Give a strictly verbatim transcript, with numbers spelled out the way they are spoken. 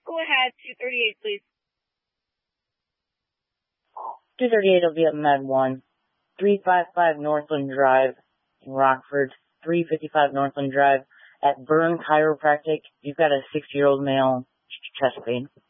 Go ahead, two thirty-eight, please. two thirty-eight will be at Med one. three fifty-five Northland Drive in Rockford. three fifty-five Northland Drive at Burn Chiropractic. You've got a sixty-year-old male chest pain.